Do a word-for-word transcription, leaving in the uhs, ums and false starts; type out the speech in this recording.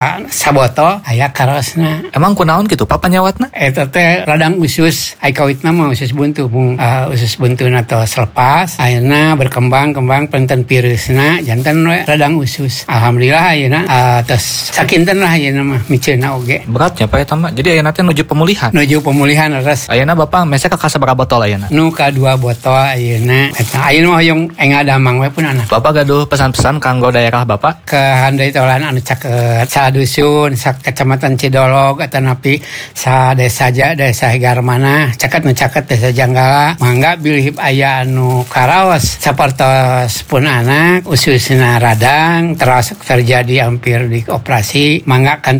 Saboto aya karosna. Emang kunaon gitu Pak panyawatna? Eta teh radang usus, ai kawitna mah usus buntu, mung uh, usus buntuna tos lepas, ayeuna berkembang-kembang penten pireusna, janten we radang usus. Alhamdulillah ayeuna uh, tos sakinten lah ayeuna mah miceuna oge. Beratnya Pak eta mah. Jadi ayeuna teh nuju pemulihan. Nuju pemulihan res. Ayeuna Bapak mese ka sabaraha botol ayeuna? Nu ka dua botol ayeuna. Eta ayeuna mah hoyong enga damang we pun anak. Bapak gaduh pesan-pesan kanggo daerah Bapak? Ke handai tolan anu caket dusun, sa kecamatan Cidolog atau napi sa desa aja desa Hegarmana caket nu caket desa Janggala mangga bilih aya anu karaos sapertos pun anak ususna radang terus terjadi hampir di operasi mangga kan